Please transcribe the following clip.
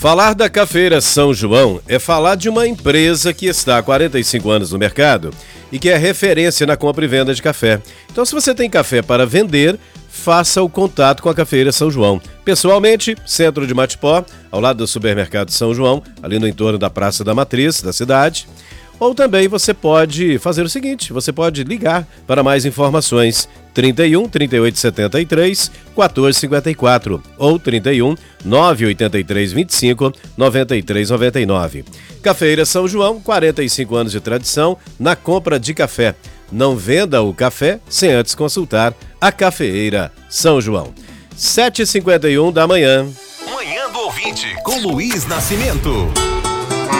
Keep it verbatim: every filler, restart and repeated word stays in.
Falar da Cafeira São João é falar de uma empresa que está há quarenta e cinco anos no mercado e que é referência na compra e venda de café. Então, se você tem café para vender, faça o contato com a Cafeira São João. Pessoalmente, centro de Matipó, ao lado do supermercado São João, ali no entorno da Praça da Matriz, da cidade. Ou também você pode fazer o seguinte, você pode ligar para mais informações, trinta e um, trinta e oito, setenta e três, quatorze, cinquenta e quatro ou trinta e um, nove oito três, vinte e cinco, noventa e três noventa e nove. Cafeira São João, quarenta e cinco anos de tradição na compra de café. Não venda o café sem antes consultar a Cafeira São João. sete e cinquenta e um da manhã. Manhã do Ouvinte, com Luiz Nascimento.